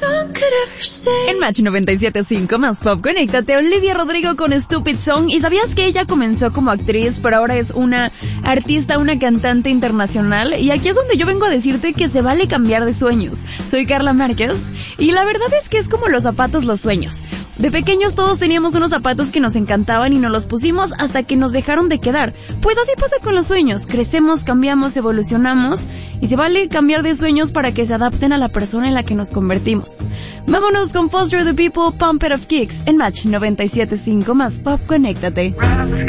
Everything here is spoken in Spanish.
En Match 97.5 más Pop, conéctate. Olivia Rodrigo con Stupid Song. ¿Y sabías que ella comenzó como actriz, pero ahora es una artista, una cantante internacional? Y aquí es donde yo vengo a decirte que se vale cambiar de sueños. Soy Carla Márquez y la verdad es que es como los zapatos, los sueños. De pequeños todos teníamos unos zapatos que nos encantaban y nos los pusimos hasta que nos dejaron de quedar. Pues así pasa con los sueños. Crecemos, cambiamos, evolucionamos y se vale cambiar de sueños para que se adapten a la persona en la que nos convertimos. Vámonos con Foster the People, Pump It of Kicks en Match 97.5 más Pop, conéctate.